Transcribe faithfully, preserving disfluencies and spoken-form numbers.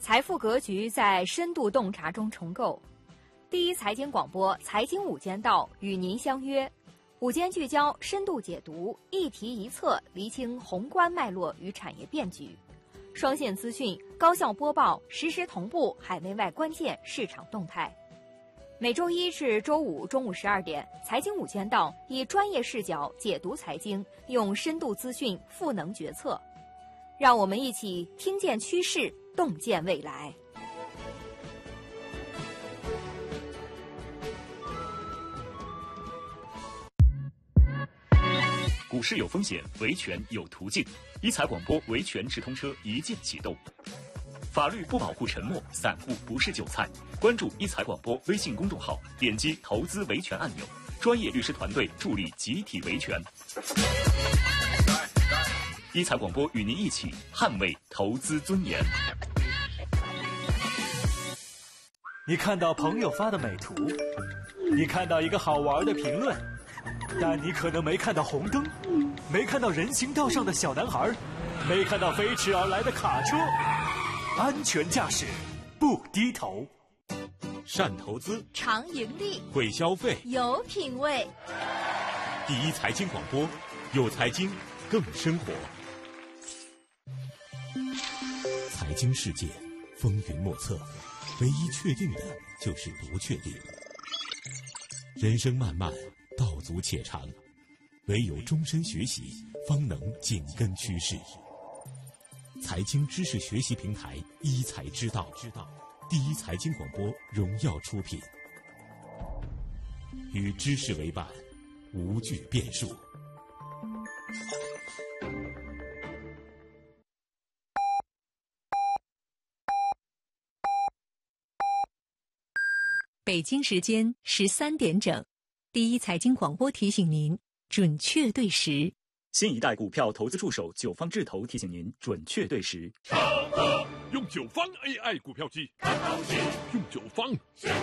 财富格局在深度洞察中重构。第一财经广播财经午间道与您相约，午间聚焦，深度解读，一题一策，厘清宏观脉络与产业变局。双线资讯，高效播报，实时同步海内外关键市场动态。每周一至周五中午十二点，财经午间道以专业视角解读财经，用深度资讯赋能决策。让我们一起听见趋势，洞见未来。 股市有风险，维权有途径。一财广播维权直通车一键启动。法律不保护沉默，散户不是韭菜。关注一财广播微信公众号，点击投资维权按钮，专业律师团队助力集体维权。一财广播与您一起捍卫投资尊严。 你看到朋友发的美图，你看到一个好玩的评论，但你可能没看到红灯，没看到人行道上的小男孩，没看到飞驰而来的卡车。安全驾驶，不低头。 善投资， 常盈利， 会消费， 有品位。 第一财经广播，有财经更生活。财经世界风云莫测，唯一确定的就是不确定。人生漫漫，道阻且长，唯有终身学习，方能紧跟趋势。财经知识学习平台一财之道，第一财经广播荣耀出品，与知识为伴，无惧变数。 北京时间十三点整，第一财经广播提醒您准确对时。 新一代股票投资助手九方智投提醒您准确对时。 用九方 A I 股票机，看东西用九方。